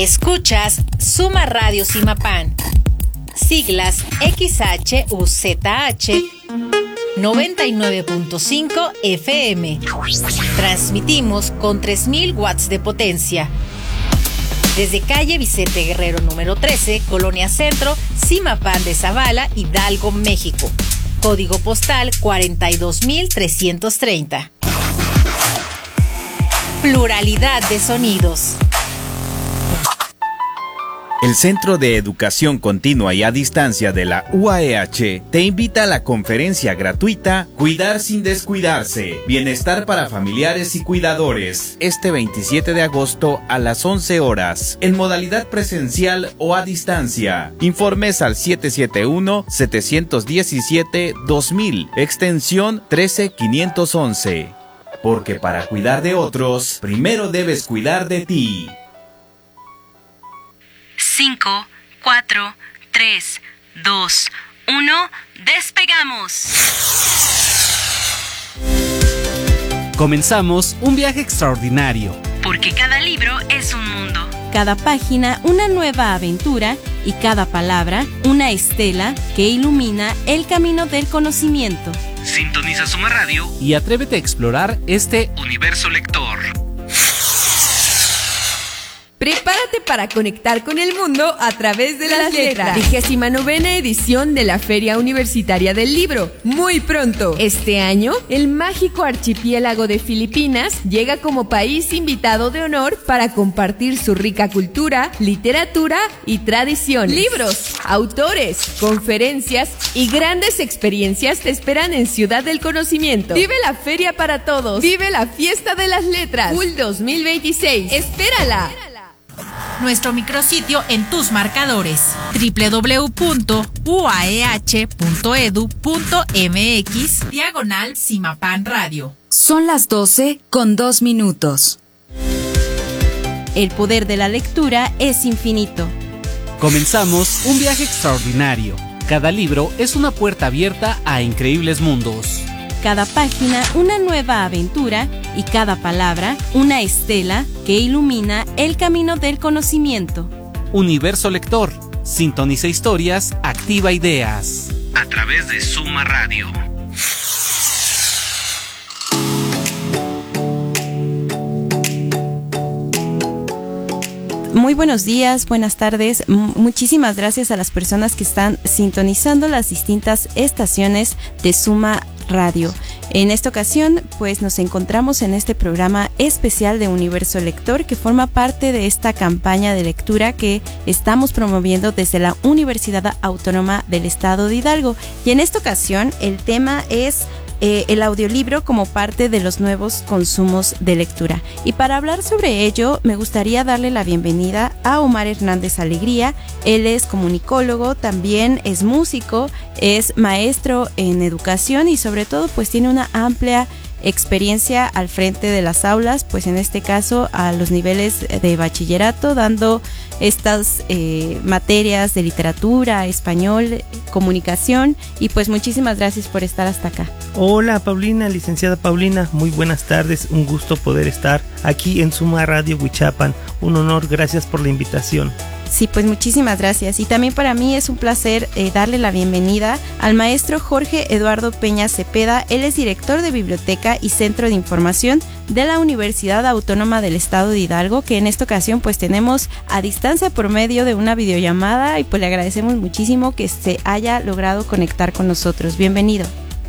Escuchas Suma Radio Zimapán, siglas XHUZH 99.5 FM. Transmitimos con 3000 watts de potencia. Desde calle Vicente Guerrero número 13, Colonia Centro, Zimapán de Zavala, Hidalgo, México. Código postal 42330. Pluralidad de sonidos. El Centro de Educación Continua y a Distancia de la UAEH te invita a la conferencia gratuita Cuidar sin descuidarse, bienestar para familiares y cuidadores, este 27 de agosto a las 11 horas, en modalidad presencial o a distancia. Informes al 771-717-2000, extensión 13511. Porque para cuidar de otros, primero debes cuidar de ti. 5, 4, 3, 2, 1, ¡despegamos! Comenzamos un viaje extraordinario. Porque cada libro es un mundo. Cada página una nueva aventura y cada palabra una estela que ilumina el camino del conocimiento. Sintoniza Suma Radio y atrévete a explorar este universo lector. Prepárate para conectar con el mundo a través de las letras. 29ª edición de la Feria Universitaria del Libro. Muy pronto. Este año, el mágico archipiélago de Filipinas llega como país invitado de honor para compartir su rica cultura, literatura y tradición. Libros, autores, conferencias y grandes experiencias te esperan en Ciudad del Conocimiento. Vive la feria para todos. Vive la fiesta de las letras. FUL 2026. ¡Espérala! Nuestro micrositio en tus marcadores: www.uaeh.edu.mx/Zimapán Radio. Son las 12:02. El poder de la lectura es infinito. Comenzamos un viaje extraordinario. Cada libro es una puerta abierta a increíbles mundos. Cada página una nueva aventura y cada palabra una estela que ilumina el camino del conocimiento. Universo lector. Sintoniza historias, activa ideas. A través de Suma Radio. Muy buenos días, buenas tardes. Muchísimas gracias a las personas que están sintonizando las distintas estaciones de Suma Radio. En esta ocasión, pues nos encontramos en este programa especial de Universo Lector que forma parte de esta campaña de lectura que estamos promoviendo desde la Universidad Autónoma del Estado de Hidalgo. Y en esta ocasión, el tema es el audiolibro como parte de los nuevos consumos de lectura. Y para hablar sobre ello, me gustaría darle la bienvenida a Omar Hernández Alegría. Él es comunicólogo, también es músico, es maestro en educación y sobre todo pues tiene una amplia experiencia al frente de las aulas, pues en este caso a los niveles de bachillerato, dando estas materias de literatura, español, comunicación, y pues muchísimas gracias por estar hasta acá. Hola Paulina, licenciada Paulina, muy buenas tardes, un gusto poder estar aquí en Suma Radio Huichapan, un honor, gracias por la invitación. Sí, pues muchísimas gracias. Y también para mí es un placer darle la bienvenida al maestro Jorge Eduardo Peña Cepeda. Él es director de Biblioteca y Centro de Información de la Universidad Autónoma del Estado de Hidalgo, que en esta ocasión pues tenemos a distancia por medio de una videollamada y pues le agradecemos muchísimo que se haya logrado conectar con nosotros. Bienvenido.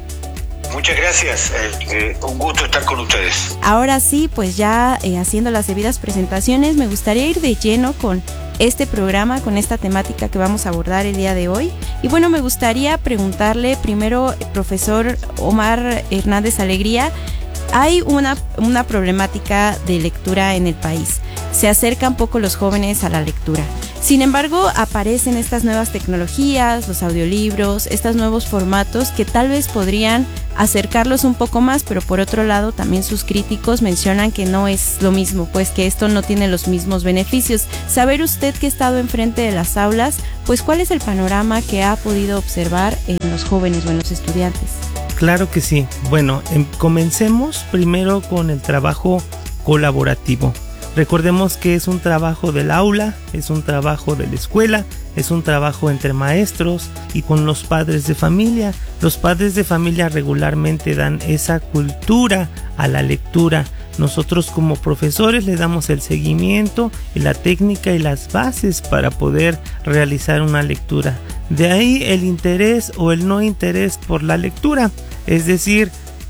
Muchas gracias, un gusto estar con ustedes. Ahora sí, pues ya haciendo las debidas presentaciones, me gustaría ir de lleno con este programa, con esta temática que vamos a abordar el día de hoy. Y bueno, me gustaría preguntarle primero, profesor Omar Hernández Alegría, hay una problemática de lectura en el país. Se acercan poco los jóvenes a la lectura. Sin embargo, aparecen estas nuevas tecnologías, los audiolibros, estos nuevos formatos que tal vez podrían acercarlos un poco más, pero por otro lado también sus críticos mencionan que no es lo mismo, pues que esto no tiene los mismos beneficios. Saber usted que ha estado enfrente de las aulas, pues ¿cuál es el panorama que ha podido observar en los jóvenes o en los estudiantes? Claro que sí. Bueno, comencemos primero con el trabajo colaborativo. Recordemos que es un trabajo del aula, es un trabajo de la escuela, es un trabajo entre maestros y con los padres de familia. Los padres de familia regularmente dan esa cultura a la lectura. Nosotros como profesores le damos el seguimiento y la técnica y las bases para poder realizar una lectura. De ahí el interés o el no interés por la lectura, es decir,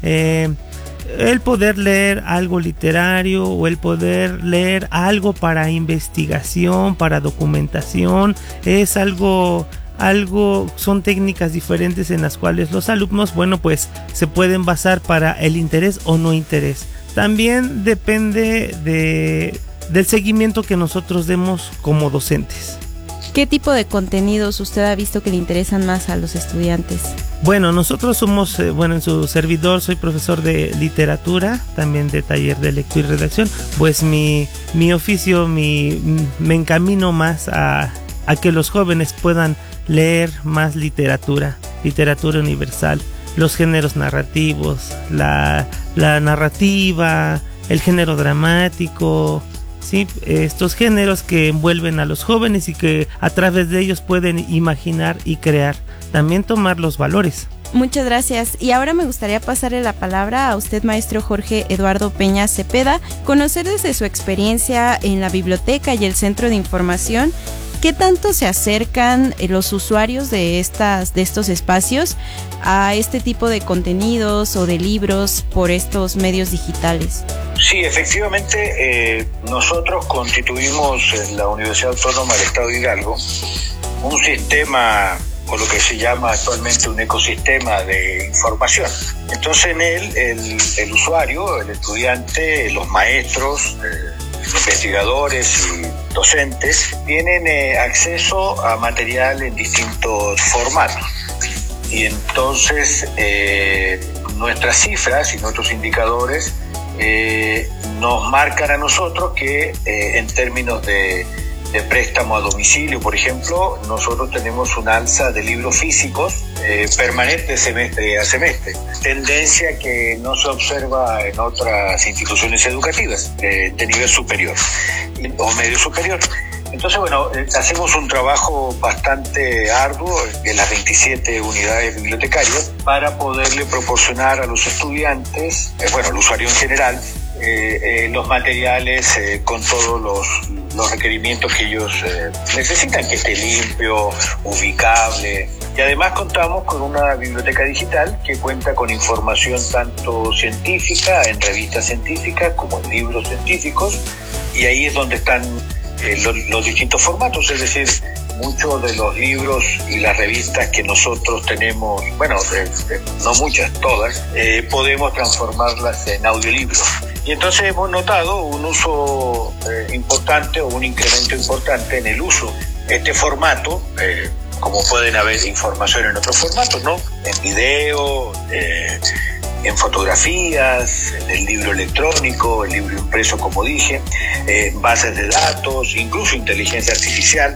el poder leer algo literario o el poder leer algo para investigación, para documentación, es algo, son técnicas diferentes en las cuales los alumnos, bueno, pues se pueden basar para el interés o no interés. También depende del seguimiento que nosotros demos como docentes. ¿Qué tipo de contenidos usted ha visto que le interesan más a los estudiantes? Bueno, nosotros somos, en su servidor soy profesor de literatura, también de taller de lectura y redacción. Pues mi oficio, me encamino más a que los jóvenes puedan leer más literatura universal, los géneros narrativos, la narrativa, el género dramático. Sí, estos géneros que envuelven a los jóvenes y que a través de ellos pueden imaginar y crear, también tomar los valores. Muchas gracias. Y ahora me gustaría pasarle la palabra a usted, maestro Jorge Eduardo Peña Cepeda, conocer desde su experiencia en la biblioteca y el centro de información, ¿qué tanto se acercan los usuarios de estos espacios a este tipo de contenidos o de libros por estos medios digitales? Sí, efectivamente, nosotros constituimos en la Universidad Autónoma del Estado de Hidalgo un sistema, o lo que se llama actualmente un ecosistema de información. Entonces en él el usuario, el estudiante, los maestros, investigadores y docentes tienen acceso a material en distintos formatos. Y entonces nuestras cifras y nuestros indicadores nos marcan a nosotros que en términos de préstamo a domicilio, por ejemplo, nosotros tenemos un alza de libros físicos permanente semestre a semestre, tendencia que no se observa en otras instituciones educativas de nivel superior o medio superior. Entonces, bueno, hacemos un trabajo bastante arduo en las 27 unidades bibliotecarias para poderle proporcionar a los estudiantes, al usuario en general, los materiales con todos los requerimientos que ellos necesitan, que esté limpio, ubicable. Y además contamos con una biblioteca digital que cuenta con información tanto científica, en revistas científicas, como en libros científicos, y ahí es donde están los distintos formatos, es decir, muchos de los libros y las revistas que nosotros tenemos, no muchas, todas, podemos transformarlas en audiolibros. Y entonces hemos notado un uso importante o un incremento importante en el uso de este formato, como pueden haber información en otros formatos, ¿no? En video, en fotografías, en el libro electrónico, el libro impreso, como dije, bases de datos, incluso inteligencia artificial,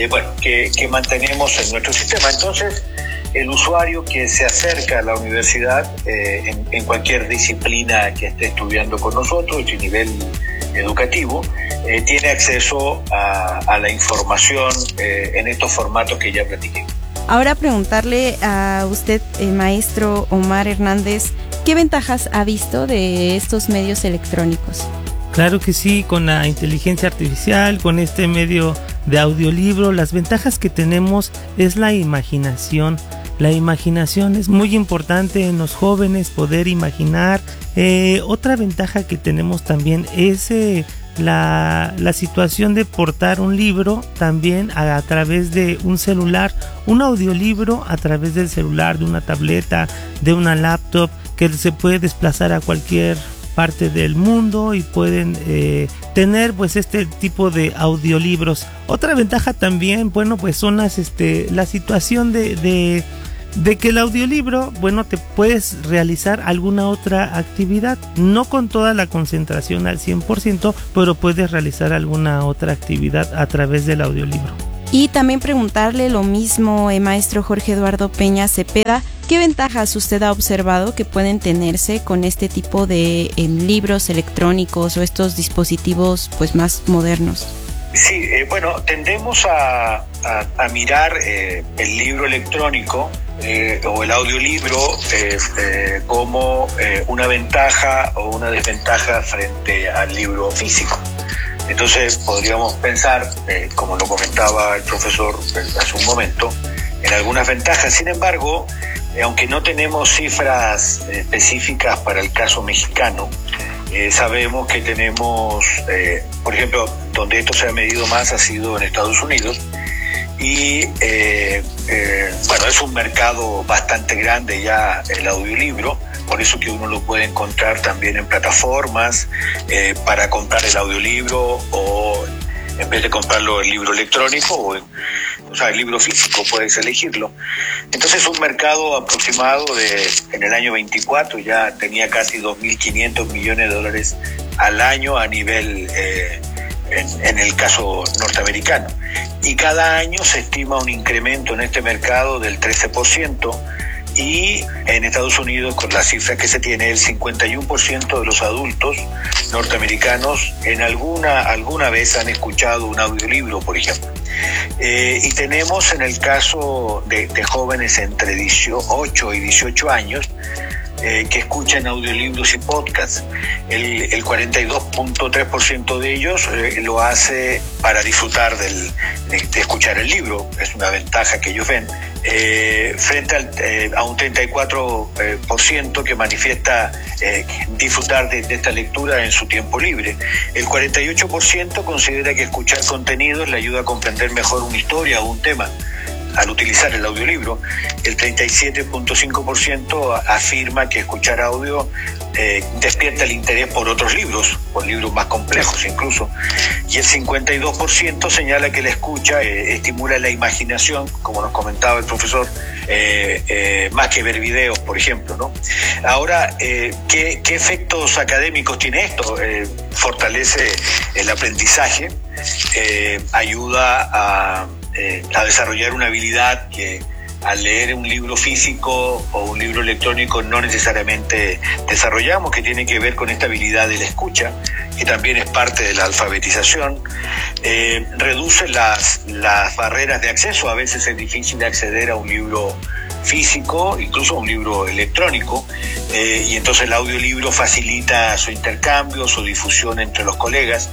que mantenemos en nuestro sistema. Entonces, el usuario que se acerca a la universidad en cualquier disciplina que esté estudiando con nosotros, a nivel educativo, tiene acceso a la información en estos formatos que ya platiqué. Ahora preguntarle a usted, maestro Omar Hernández, ¿qué ventajas ha visto de estos medios electrónicos? Claro que sí, con la inteligencia artificial, con este medio de audiolibro, las ventajas que tenemos es la imaginación. La imaginación es muy importante en los jóvenes, poder imaginar. Otra ventaja que tenemos también es la situación de portar un libro también a través de un celular, un audiolibro a través del celular, de una tableta, de una laptop, que se puede desplazar a cualquier parte del mundo y pueden tener este tipo de audiolibros. Otra ventaja también, son la situación de que el audiolibro, te puedes realizar alguna otra actividad, no con toda la concentración al 100%, pero puedes realizar alguna otra actividad a través del audiolibro. Y también preguntarle lo mismo, maestro Jorge Eduardo Peña Cepeda, ¿Qué ventajas usted ha observado que pueden tenerse con este tipo de libros electrónicos o estos dispositivos pues más modernos? Sí, bueno, tendemos a mirar el libro electrónico o el audiolibro como una ventaja o una desventaja frente al libro físico. Entonces podríamos pensar, como lo comentaba el profesor hace un momento, en algunas ventajas. Sin embargo, aunque no tenemos cifras específicas para el caso mexicano, sabemos que tenemos, por ejemplo, donde esto se ha medido más ha sido en Estados Unidos, y bueno, es un mercado bastante grande ya el audiolibro, por eso que uno lo puede encontrar también en plataformas para comprar el audiolibro, o en vez de comprarlo el libro electrónico o sea, el libro físico, puedes elegirlo. Entonces un mercado aproximado en el año 24 ya tenía casi 2.500 millones de dólares al año a nivel en el caso norteamericano, y cada año se estima un incremento en este mercado del 13%, y en Estados Unidos, con la cifra que se tiene, el 51% de los adultos norteamericanos en alguna vez han escuchado un audiolibro, por ejemplo. Y tenemos en el caso de jóvenes entre 8 y 18 años que escuchan audiolibros y podcasts. El 42.3% de ellos lo hace para disfrutar de escuchar el libro. Es una ventaja que ellos ven. Frente a un 34% que manifiesta disfrutar de esta lectura en su tiempo libre. El 48% considera que escuchar contenidos le ayuda a comprender mejor una historia o un tema al utilizar el audiolibro. El 37.5% afirma que escuchar audio despierta el interés por otros libros, por libros más complejos incluso, y el 52% señala que la escucha estimula la imaginación, como nos comentaba el profesor, más que ver videos, por ejemplo, ¿no? Ahora, ¿qué efectos académicos tiene esto? Fortalece el aprendizaje, ayuda a desarrollar una habilidad que al leer un libro físico o un libro electrónico no necesariamente desarrollamos, que tiene que ver con esta habilidad de la escucha, que también es parte de la alfabetización. Reduce las barreras de acceso. A veces es difícil acceder a un libro físico, incluso a un libro electrónico, y entonces el audiolibro facilita su intercambio, su difusión entre los colegas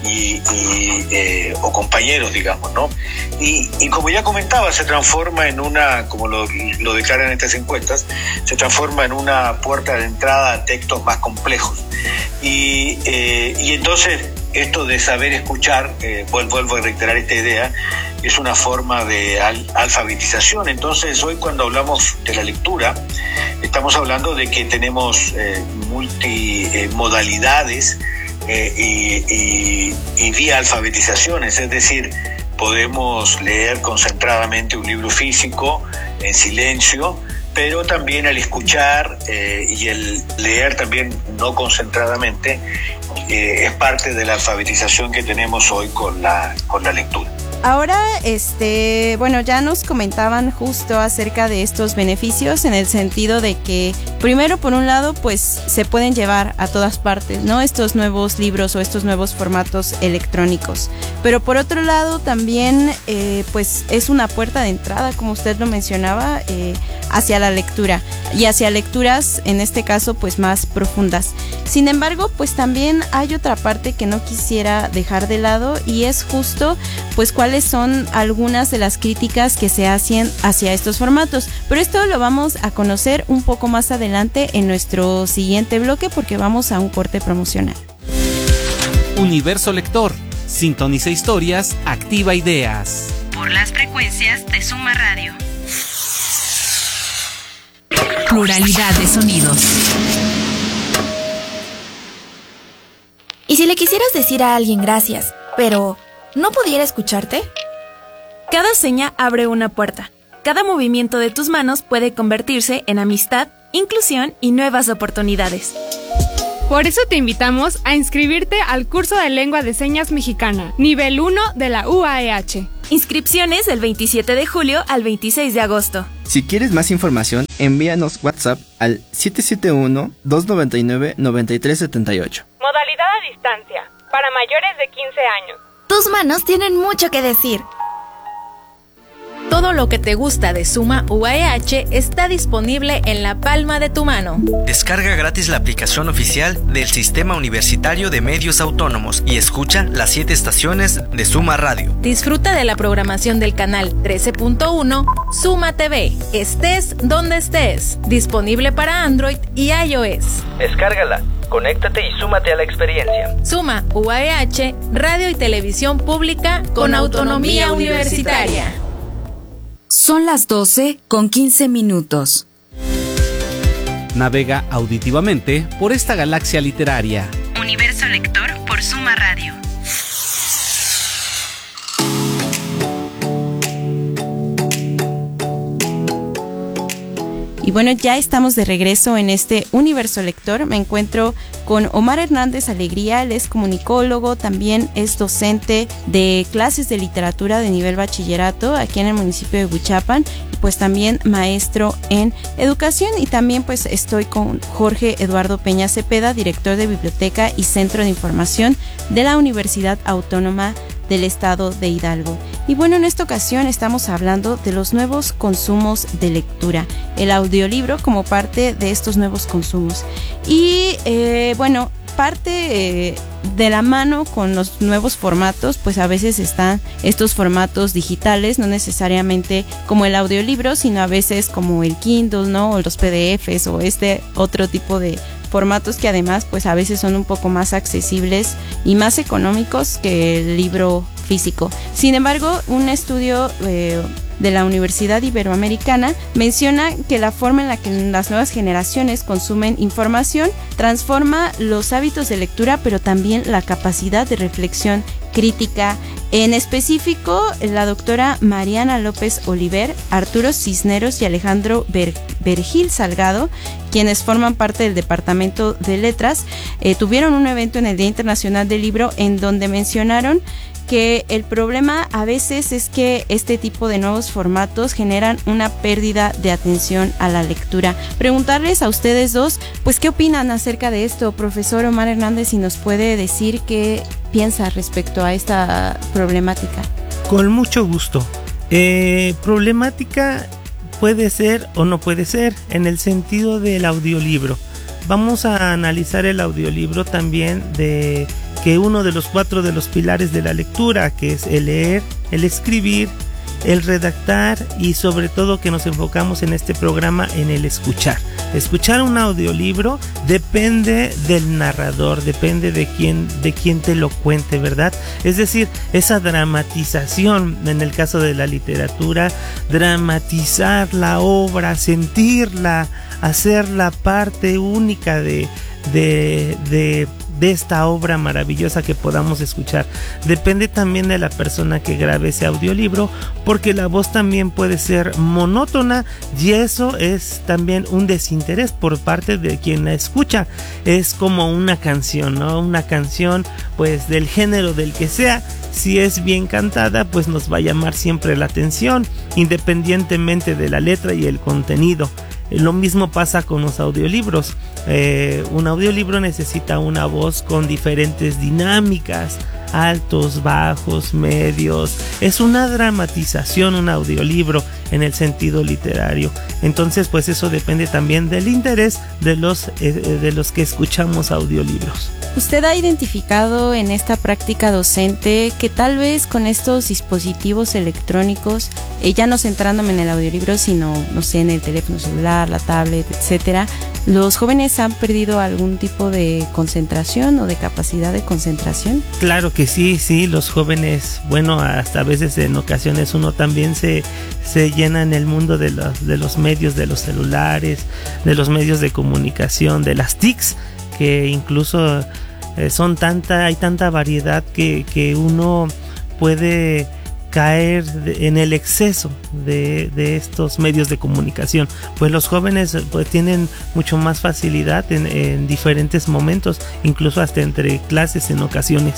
o compañeros, digamos, ¿no? Y como ya comentaba, se transforma en una, como lo declaran estas encuestas, se transforma en una puerta de entrada a textos más complejos. Y entonces esto de saber escuchar, vuelvo a reiterar esta idea, es una forma de alfabetización. Entonces hoy, cuando hablamos de la lectura, estamos hablando de que tenemos multimodalidades y vía alfabetizaciones, es decir, podemos leer concentradamente un libro físico en silencio, pero también al escuchar y el leer también no concentradamente es parte de la alfabetización que tenemos hoy con la lectura. Ahora, bueno, ya nos comentaban justo acerca de estos beneficios, en el sentido de que, primero, por un lado, pues se pueden llevar a todas partes, ¿no? Estos nuevos libros o estos nuevos formatos electrónicos. Pero por otro lado, también, pues es una puerta de entrada, como usted lo mencionaba, hacia la lectura y hacia lecturas, en este caso, pues más profundas. Sin embargo, pues también hay otra parte que no quisiera dejar de lado, y es justo, pues, cuáles son algunas de las críticas que se hacen hacia estos formatos. Pero esto lo vamos a conocer un poco más adelante en nuestro siguiente bloque, porque vamos a un corte promocional. Universo Lector. Sintoniza historias, activa ideas. Por las frecuencias de Suma Radio. Pluralidad de sonidos. ¿Y si le quisieras decir a alguien gracias, pero no pudiera escucharte? Cada seña abre una puerta. Cada movimiento de tus manos puede convertirse en amistad, inclusión y nuevas oportunidades. Por eso te invitamos a inscribirte al curso de Lengua de Señas Mexicana, nivel 1 de la UAEH. Inscripciones del 27 de julio al 26 de agosto. Si quieres más información, envíanos WhatsApp al 771-299-9378. Modalidad a distancia, para mayores de 15 años. Tus manos tienen mucho que decir. Todo lo que te gusta de Suma UAEH está disponible en la palma de tu mano. Descarga gratis la aplicación oficial del Sistema Universitario de Medios Autónomos y escucha las 7 estaciones de Suma Radio. Disfruta de la programación del canal 13.1 Suma TV. Estés donde estés. Disponible para Android y iOS. Descárgala, conéctate y súmate a la experiencia. Suma UAEH, radio y televisión pública con autonomía universitaria. Son las 12:15. Navega auditivamente por esta galaxia literaria. Universo Lector por Suma Radio. Y bueno, ya estamos de regreso en este Universo Lector. Me encuentro con Omar Hernández Alegría, él es comunicólogo, también es docente de clases de literatura de nivel bachillerato aquí en el municipio de Huichapan, y pues también maestro en educación. Y también pues estoy con Jorge Eduardo Peña Cepeda, director de Biblioteca y Centro de Información de la Universidad Autónoma del Estado de Hidalgo. Y bueno, en esta ocasión estamos hablando de los nuevos consumos de lectura, el audiolibro como parte de estos nuevos consumos. Y bueno, parte de la mano con los nuevos formatos, pues a veces están estos formatos digitales, no necesariamente como el audiolibro, sino a veces como el Kindle, ¿no? O los PDFs o este otro tipo de formatos que además pues a veces son un poco más accesibles y más económicos que el libro físico. Sin embargo, un estudio de la Universidad Iberoamericana menciona que la forma en la que las nuevas generaciones consumen información transforma los hábitos de lectura, pero también la capacidad de reflexión crítica. En específico, la doctora Mariana López Oliver, Arturo Cisneros y Alejandro Vergil Salgado, quienes forman parte del Departamento de Letras, tuvieron un evento en el Día Internacional del Libro en donde mencionaron que el problema a veces es que este tipo de nuevos formatos generan una pérdida de atención a la lectura. Preguntarles a ustedes dos, pues, ¿qué opinan acerca de esto? Profesor Omar Hernández, si nos puede decir qué piensa respecto a esta problemática. Con mucho gusto. Problemática puede ser o no puede ser en el sentido del audiolibro. Vamos a analizar el audiolibro también de que uno de los 4 de los pilares de la lectura, que es el leer, el escribir, el redactar y sobre todo que nos enfocamos en este programa en el escuchar. Escuchar un audiolibro depende del narrador, depende de quién te lo cuente, ¿verdad? Es decir, esa dramatización, en el caso de la literatura, dramatizar la obra, sentirla, hacerla parte única de esta obra maravillosa que podamos escuchar. Depende también de la persona que grabe ese audiolibro, porque la voz también puede ser monótona y eso es también un desinterés por parte de quien la escucha. Es como una canción, ¿no? Una canción pues del género del que sea. Si es bien cantada, pues nos va a llamar siempre la atención, independientemente de la letra y el contenido. Lo mismo pasa con los audiolibros. Un audiolibro necesita una voz con diferentes dinámicas, altos, bajos, medios. Es una dramatización, un audiolibro en el sentido literario. Entonces, pues eso depende también del interés de los que escuchamos audiolibros. ¿Usted ha identificado en esta práctica docente que tal vez con estos dispositivos electrónicos, ya no centrándome en el audiolibro, sino, no sé, en el teléfono celular, la tablet, etcétera, los jóvenes han perdido algún tipo de concentración o de capacidad de concentración? Claro que sí, los jóvenes, bueno, hasta a veces en ocasiones uno también se llena en el mundo de los medios, de los celulares, de los medios de comunicación, de las TICs, que incluso hay tanta variedad que uno puede caer en el exceso de estos medios de comunicación. Pues los jóvenes pues tienen mucho más facilidad en diferentes momentos, incluso hasta entre clases en ocasiones.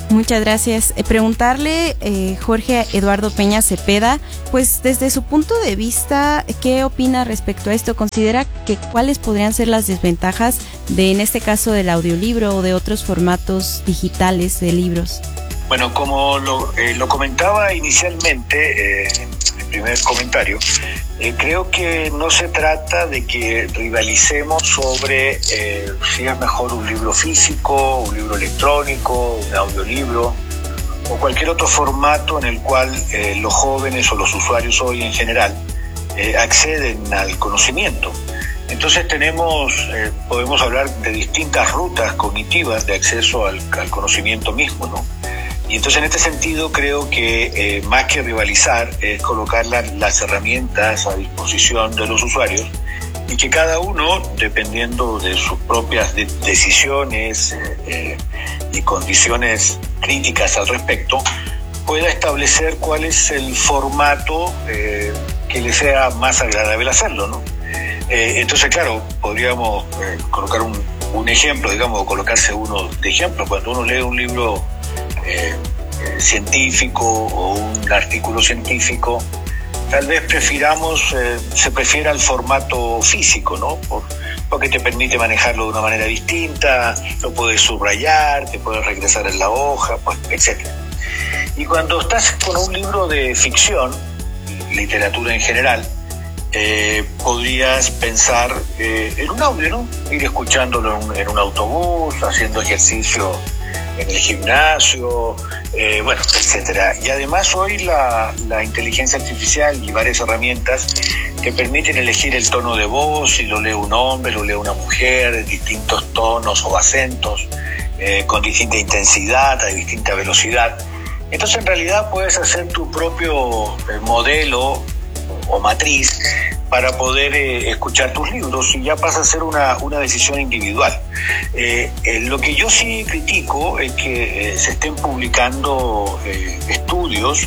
Muchas gracias. Preguntarle, Jorge Eduardo Peña Cepeda, pues desde su punto de vista, ¿qué opina respecto a esto? ¿Considera que cuáles podrían ser las desventajas de, en este caso, del audiolibro o de otros formatos digitales de libros? Bueno, como lo comentaba inicialmente en el primer comentario, creo que no se trata de que rivalicemos sobre si es mejor un libro físico, un libro electrónico, un audiolibro o cualquier otro formato en el cual los jóvenes o los usuarios hoy en general acceden al conocimiento. Entonces podemos hablar de distintas rutas cognitivas de acceso al conocimiento mismo, ¿no? Y entonces en este sentido creo que más que rivalizar es colocar las herramientas a disposición de los usuarios y que cada uno, dependiendo de sus propias decisiones y condiciones críticas al respecto, pueda establecer cuál es el formato que le sea más agradable hacerlo, ¿no? Entonces, claro, podríamos colocar un ejemplo, digamos, o colocarse uno de ejemplo. Cuando uno lee un libro científico o un artículo científico, tal vez se prefiera el formato físico, ¿no? Porque te permite manejarlo de una manera distinta, lo puedes subrayar, te puedes regresar en la hoja, pues, etc. Y cuando estás con un libro de ficción, literatura en general, podrías pensar en un audio, ¿no? Ir escuchándolo en un autobús, haciendo ejercicio en el gimnasio, bueno, etcétera. Y además hoy la inteligencia artificial y varias herramientas te permiten elegir el tono de voz, si lo lee un hombre, lo lee una mujer, distintos tonos o acentos, con distinta intensidad, a distinta velocidad. Entonces en realidad puedes hacer tu propio modelo o matriz para poder escuchar tus libros y ya pasa a ser una decisión individual. Lo que yo sí critico es que se estén publicando estudios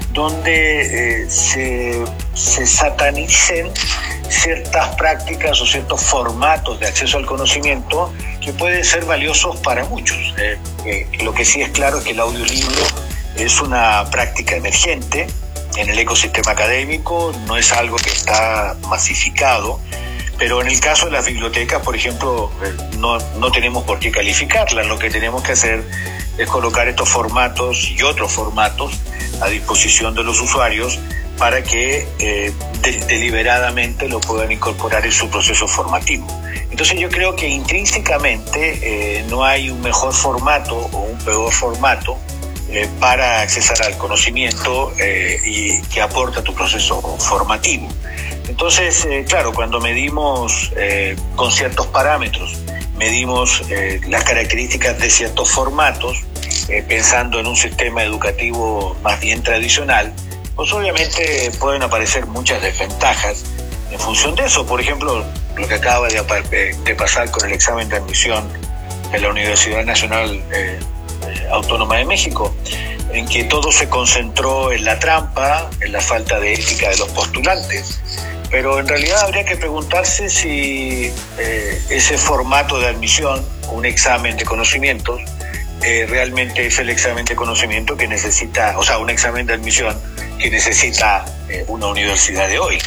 donde se satanicen ciertas prácticas o ciertos formatos de acceso al conocimiento que pueden ser valiosos para muchos. Lo que sí es claro es que el audiolibro es una práctica emergente en el ecosistema académico, no es algo que está masificado, pero en el caso de las bibliotecas, por ejemplo, no tenemos por qué calificarlas. Lo que tenemos que hacer es colocar estos formatos y otros formatos a disposición de los usuarios para que deliberadamente lo puedan incorporar en su proceso formativo. Entonces yo creo que intrínsecamente no hay un mejor formato o un peor formato para accesar al conocimiento y que aporta tu proceso formativo. Entonces, claro, cuando medimos con ciertos parámetros, medimos las características de ciertos formatos, pensando en un sistema educativo más bien tradicional, pues obviamente pueden aparecer muchas desventajas en función de eso. Por ejemplo, lo que acaba de pasar con el examen de admisión de la Universidad Nacional Autónoma de México, en que todo se concentró en la trampa, en la falta de ética de los postulantes. Pero en realidad habría que preguntarse si ese formato de admisión, un examen de conocimientos, realmente es el examen de conocimiento que necesita, o sea, un examen de admisión que necesita una universidad de hoy,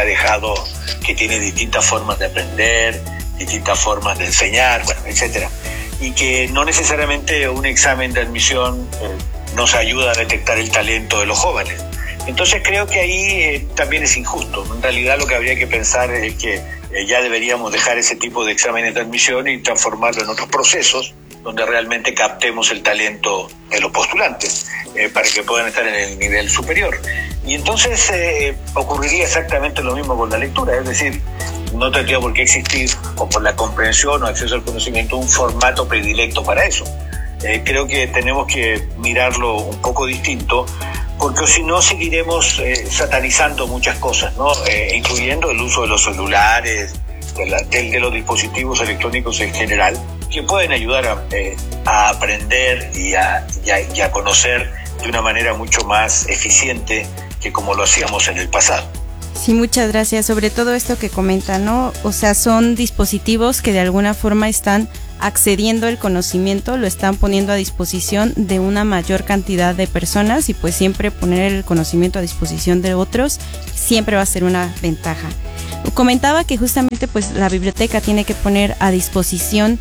que tiene distintas formas de aprender, distintas formas de enseñar, bueno, etcétera. Y que no necesariamente un examen de admisión nos ayuda a detectar el talento de los jóvenes. Entonces creo que ahí también es injusto. En realidad lo que habría que pensar es que ya deberíamos dejar ese tipo de exámenes de admisión y transformarlo en otros procesos donde realmente captemos el talento de los postulantes para que puedan estar en el nivel superior. Y entonces ocurriría exactamente lo mismo con la lectura, es decir, no tendría por qué existir, o por la comprensión o acceso al conocimiento, un formato predilecto para eso. Creo que tenemos que mirarlo un poco distinto, porque si no seguiremos satanizando muchas cosas, ¿no? Incluyendo el uso de los celulares, de los dispositivos electrónicos en general, que pueden ayudar a aprender y a conocer de una manera mucho más eficiente que como lo hacíamos en el pasado. Sí, muchas gracias. Sobre todo esto que comenta, ¿no? O sea, son dispositivos que de alguna forma están accediendo el conocimiento, lo están poniendo a disposición de una mayor cantidad de personas, y pues siempre poner el conocimiento a disposición de otros siempre va a ser una ventaja. Comentaba que justamente pues la biblioteca tiene que poner a disposición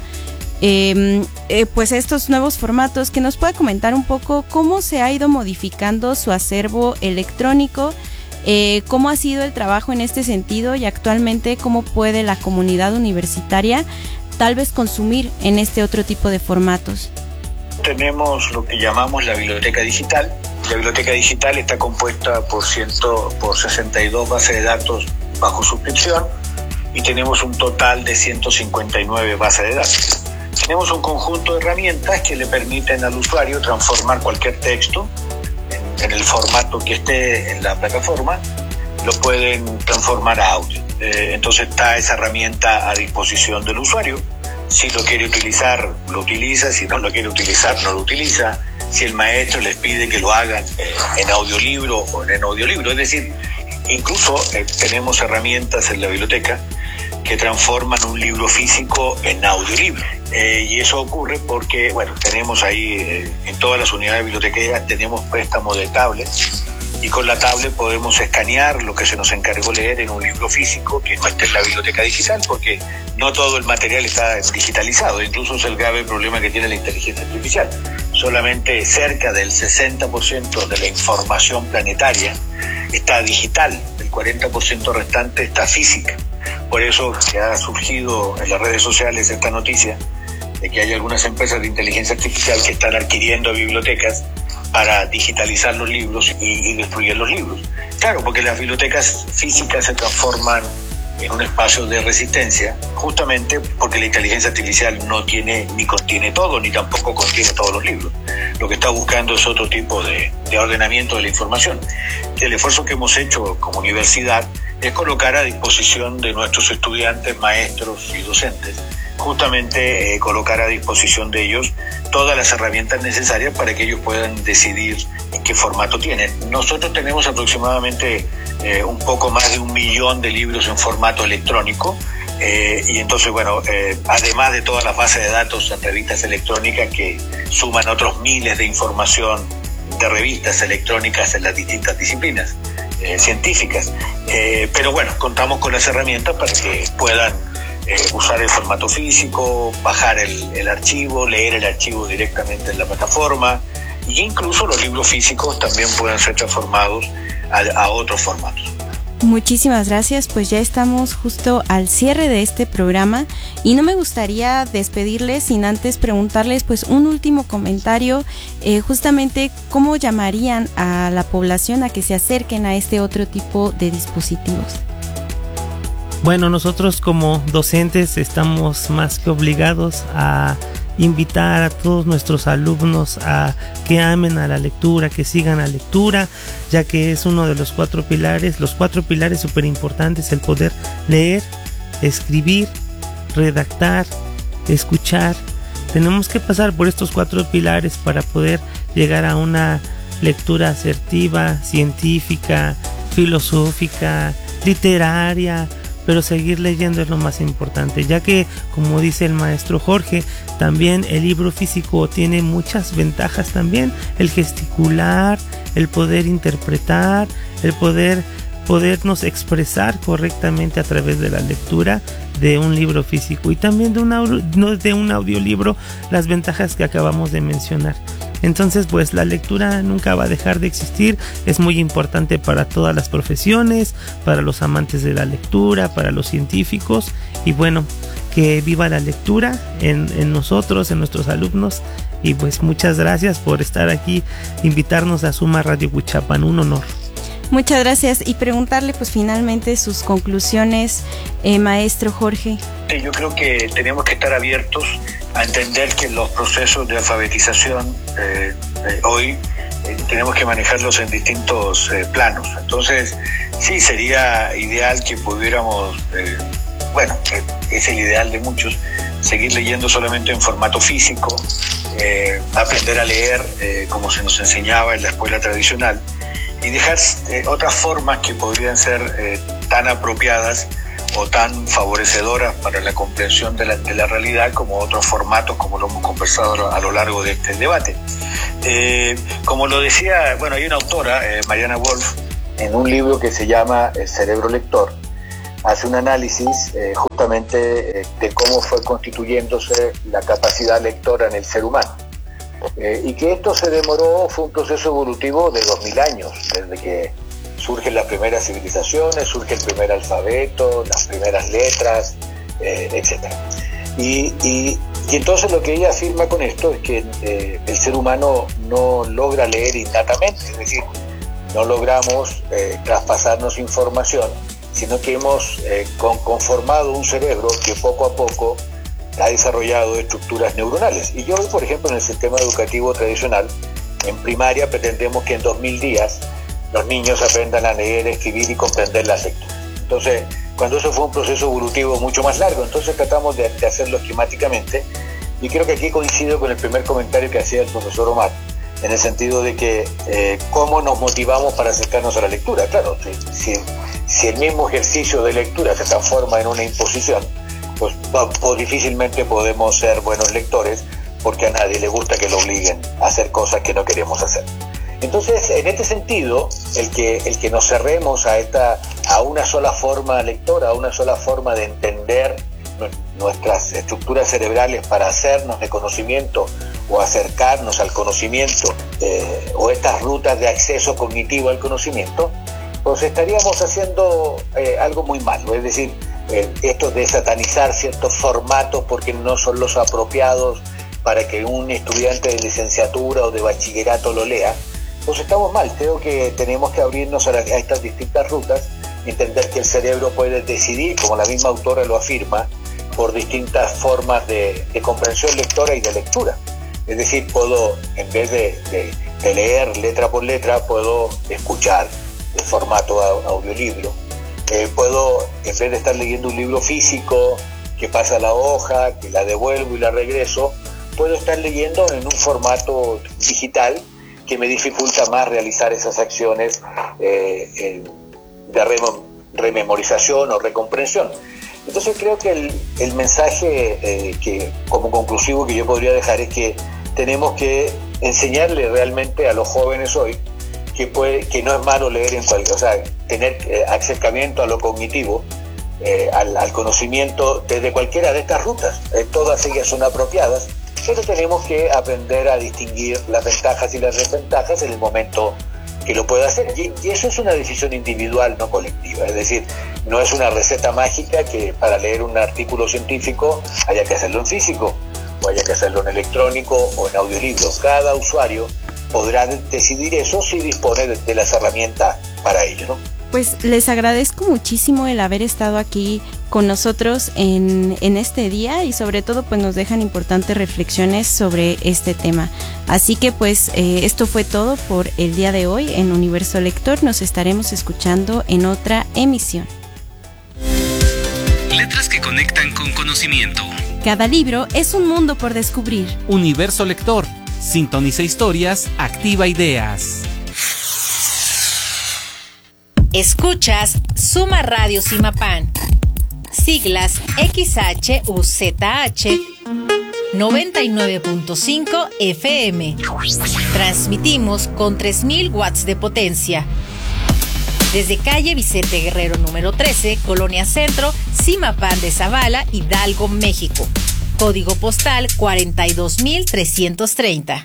pues estos nuevos formatos. Que nos pueda comentar un poco cómo se ha ido modificando su acervo electrónico, cómo ha sido el trabajo en este sentido, y actualmente cómo puede la comunidad universitaria tal vez consumir en este otro tipo de formatos. Tenemos lo que llamamos la biblioteca digital. La biblioteca digital está compuesta por 62 bases de datos bajo suscripción, y tenemos un total de 159 bases de datos. Tenemos un conjunto de herramientas que le permiten al usuario transformar cualquier texto en el formato que esté en la plataforma, lo pueden transformar a audio. Entonces está esa herramienta a disposición del usuario. Si lo quiere utilizar, lo utiliza; si no lo quiere utilizar, no lo utiliza. Si el maestro les pide que lo hagan en audiolibro o en audiolibro. Es decir, incluso tenemos herramientas en la biblioteca que transforman un libro físico en audiolibro. Y eso ocurre porque, bueno, tenemos ahí en todas las unidades bibliotecarias tenemos préstamo de tablet, y con la tablet podemos escanear lo que se nos encargó leer en un libro físico que no esté en la biblioteca digital, porque no todo el material está digitalizado. Incluso es el grave problema que tiene la inteligencia artificial. Solamente cerca del 60% de la información planetaria está digital, el 40% restante está física. Por eso que ha surgido en las redes sociales esta noticia de que hay algunas empresas de inteligencia artificial que están adquiriendo bibliotecas para digitalizar los libros y destruir los libros. Claro, porque las bibliotecas físicas se transforman en un espacio de resistencia, justamente porque la inteligencia artificial no tiene ni contiene todo, ni tampoco contiene todos los libros. Lo que está buscando es otro tipo de ordenamiento de la información. El esfuerzo que hemos hecho como universidad es colocar a disposición de nuestros estudiantes, maestros y docentes, justamente colocar a disposición de ellos todas las herramientas necesarias para que ellos puedan decidir en qué formato tienen. Nosotros tenemos aproximadamente un poco más de 1 millón de libros en formato electrónico, y entonces, bueno, además de todas las bases de datos en revistas electrónicas que suman otros miles de información de revistas electrónicas en las distintas disciplinas científicas. Pero bueno, contamos con las herramientas para que puedan usar el formato físico, bajar el archivo, leer el archivo directamente en la plataforma, e incluso los libros físicos también pueden ser transformados a otros formatos. Muchísimas gracias, pues ya estamos justo al cierre de este programa, y no me gustaría despedirles sin antes preguntarles pues un último comentario, justamente cómo llamarían a la población a que se acerquen a este otro tipo de dispositivos. Bueno, nosotros como docentes estamos más que obligados a invitar a todos nuestros alumnos a que amen a la lectura, que sigan la lectura, ya que es uno de los 4 pilares, súper importantes: el poder leer, escribir, redactar, escuchar. Tenemos que pasar por estos 4 pilares para poder llegar a una lectura asertiva, científica, filosófica, literaria, pero seguir leyendo es lo más importante, ya que, como dice el maestro Jorge, también el libro físico tiene muchas ventajas también: el gesticular, el poder interpretar, el podernos expresar correctamente a través de la lectura de un libro físico, y también de un audiolibro, las ventajas que acabamos de mencionar. Entonces, pues la lectura nunca va a dejar de existir, es muy importante para todas las profesiones, para los amantes de la lectura, para los científicos, y bueno, que viva la lectura en nosotros, en nuestros alumnos. Y pues muchas gracias por estar aquí, invitarnos a Suma Radio Huichapan, un honor. Muchas gracias, y preguntarle pues finalmente sus conclusiones, maestro Jorge. Yo creo que tenemos que estar abiertos a entender que los procesos de alfabetización hoy tenemos que manejarlos en distintos planos. Entonces, sí, sería ideal que pudiéramos, es el ideal de muchos, seguir leyendo solamente en formato físico, aprender a leer como se nos enseñaba en la escuela tradicional, y dejar otras formas que podrían ser tan apropiadas o tan favorecedoras para la comprensión de la realidad como otros formatos, como lo hemos conversado a lo largo de este debate. Como lo decía, bueno, hay una autora, Mariana Wolf, en un libro que se llama El cerebro lector, hace un análisis justamente de cómo fue constituyéndose la capacidad lectora en el ser humano. Y que esto fue un proceso evolutivo de 2000 años, desde que surgen las primeras civilizaciones, surge el primer alfabeto, las primeras letras, etc. Y entonces lo que ella afirma con esto es que el ser humano no logra leer innatamente, es decir, no logramos traspasarnos información, sino que hemos conformado un cerebro que poco a poco ha desarrollado estructuras neuronales. Y yo hoy, por ejemplo, en el sistema educativo tradicional, en primaria pretendemos que en 2000 días los niños aprendan a leer, escribir y comprender las lecturas. Entonces, cuando eso fue un proceso evolutivo mucho más largo, entonces tratamos de hacerlo esquemáticamente, y creo que aquí coincido con el primer comentario que hacía el profesor Omar, en el sentido de que cómo nos motivamos para acercarnos a la lectura. Claro, si el mismo ejercicio de lectura se transforma en una imposición, pues difícilmente podemos ser buenos lectores, porque a nadie le gusta que lo obliguen a hacer cosas que no queremos hacer. Entonces, en este sentido, el que nos cerremos a una sola forma lectora, a una sola forma de entender nuestras estructuras cerebrales para hacernos de conocimiento o acercarnos al conocimiento, o estas rutas de acceso cognitivo al conocimiento, pues estaríamos haciendo algo muy malo. Es decir, esto de satanizar ciertos formatos porque no son los apropiados para que un estudiante de licenciatura o de bachillerato lo lea, pues estamos mal. Creo que tenemos que abrirnos a estas distintas rutas, entender que el cerebro puede decidir, como la misma autora lo afirma, por distintas formas de comprensión lectora y de lectura. Es decir, puedo, en vez de leer letra por letra, puedo escuchar en formato audiolibro. Puedo, en vez de estar leyendo un libro físico, que pasa la hoja, que la devuelvo y la regreso, puedo estar leyendo en un formato digital que me dificulta más realizar esas acciones de rememorización o recomprensión. Entonces creo que el mensaje que como conclusivo que yo podría dejar es que tenemos que enseñarle realmente a los jóvenes hoy que no es malo leer en cualquier, o sea, tener acercamiento a lo cognitivo, al conocimiento desde cualquiera de estas rutas. Todas ellas son apropiadas, pero tenemos que aprender a distinguir las ventajas y las desventajas en el momento que lo pueda hacer. Y eso es una decisión individual, no colectiva. Es decir, no es una receta mágica que para leer un artículo científico haya que hacerlo en físico, o haya que hacerlo en electrónico o en audiolibro. Cada usuario podrá decidir eso si dispone de las herramientas para ello, ¿no? Pues les agradezco muchísimo el haber estado aquí con nosotros en este día, y sobre todo pues nos dejan importantes reflexiones sobre este tema. Así que pues esto fue todo por el día de hoy en Universo Lector. Nos estaremos escuchando en otra emisión. Letras que conectan con conocimiento. Cada libro es un mundo por descubrir. Universo Lector. Sintoniza historias, activa ideas. Escuchas Suma Radio Zimapán, siglas XHUZH 99.5 FM. Transmitimos con 3000 watts de potencia. Desde calle Vicente Guerrero número 13, Colonia Centro, Zimapán de Zavala, Hidalgo, México. Código postal 42330.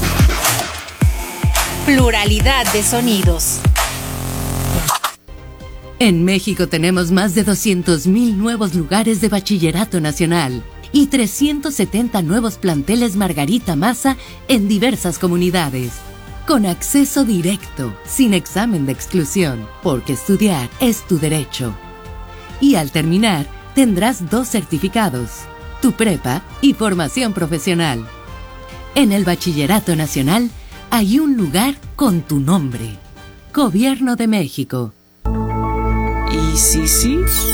Pluralidad de sonidos. En México tenemos más de 200,000 nuevos lugares de bachillerato nacional y 370 nuevos planteles Margarita Maza en diversas comunidades, con acceso directo, sin examen de exclusión, porque estudiar es tu derecho. Y al terminar, tendrás 2 certificados, tu prepa y formación profesional. En el Bachillerato Nacional hay un lugar con tu nombre. Gobierno de México. ¿Y sí?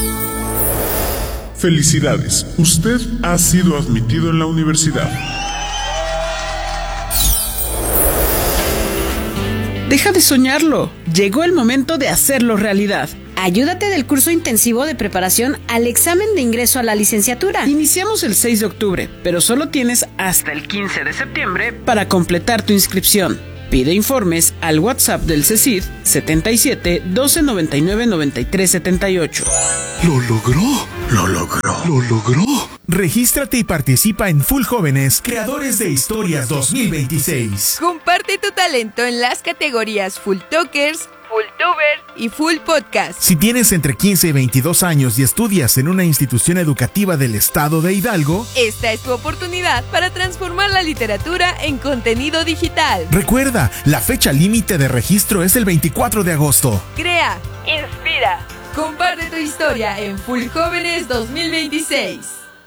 Felicidades, usted ha sido admitido en la universidad. Deja de soñarlo. Llegó el momento de hacerlo realidad. Ayúdate del curso intensivo de preparación al examen de ingreso a la licenciatura. Iniciamos el 6 de octubre, pero solo tienes hasta el 15 de septiembre para completar tu inscripción. Pide informes al WhatsApp del CECID 77 12 99 93 78. ¡Lo logró! ¡Lo logró! ¡Lo logró! Regístrate y participa en Full Jóvenes, Creadores de Historias 2026. Comparte tu talento en las categorías Full Talkers, Full Tubers y Full Podcast. Si tienes entre 15 y 22 años y estudias en una institución educativa del estado de Hidalgo, esta es tu oportunidad para transformar la literatura en contenido digital. Recuerda, la fecha límite de registro es el 24 de agosto. Crea, inspira, comparte tu historia en Full Jóvenes 2026.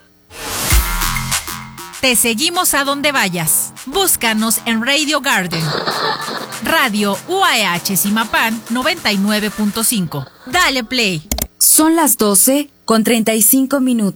Te seguimos a donde vayas. Búscanos en Radio Garden. Radio UAH Zimapán 99.5. Dale play. Son las 12:35.